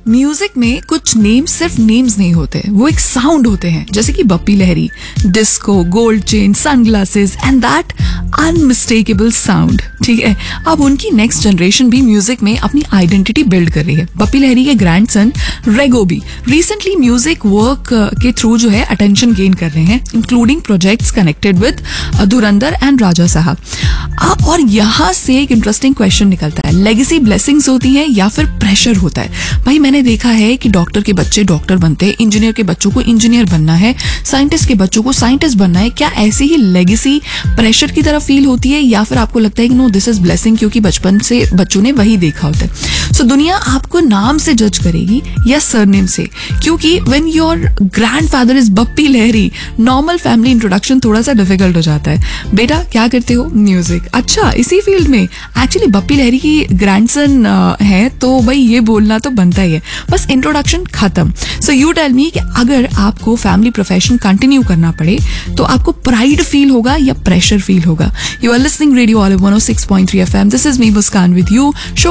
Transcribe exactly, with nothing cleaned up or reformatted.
Music में कुछ names सिर्फ नेम्स नहीं होते, वो एक साउंड होते हैं, जैसे कि Bappi Lahiri, disco, gold chain, sunglasses and that unmistakable sound. ठीक है, अब उनकी नेक्स्ट जनरेशन भी म्यूजिक में अपनी आइडेंटिटी बिल्ड कर रही है। बप्पी लहरी के ग्रैंडसन रेगो भी रिसेंटली म्यूजिक वर्क के थ्रू जो है अटेंशन गेन कर रहे हैं, including projects connected with Dhurandhar and राजा साहब। और यहाँ से एक इंटरेस्टिंग क्वेश्चन निकलता है, लेगेसी ब्लेसिंग्स होती है या फिर प्रेशर होता है? भाई मैंने देखा है कि डॉक्टर के बच्चे डॉक्टर बनते हैं, इंजीनियर के बच्चों को इंजीनियर बनना है, साइंटिस्ट के बच्चों को साइंटिस्ट बनना है। क्या ऐसी ही लेगेसी प्रेशर की तरफ फील होती है, या फिर आपको लगता है कि नो दिस इज ब्लेसिंग, क्योंकि बचपन से बच्चों ने वही देखा होता है? सो so, दुनिया आपको नाम से जज करेगी या सरनेम से, क्योंकि when your grandfather is Bappi Lahiri, normal family introduction थोड़ा सा डिफिकल्ट हो जाता है। बेटा क्या करते हो? म्यूजिक। अच्छा, इसी फील्ड में? एक्चुअली बप्पी लहरी की ग्रैंडसन है, तो भाई ये बोलना तो बनता ही है, बस इंट्रोडक्शन खत्म। सो यू टेल मी कि अगर आपको फैमिली प्रोफेशन कंटिन्यू करना पड़े तो आपको प्राइड फील होगा या प्रेशर फील होगा? You are listening radio olive one O six point three F M. This is me Muskan with you.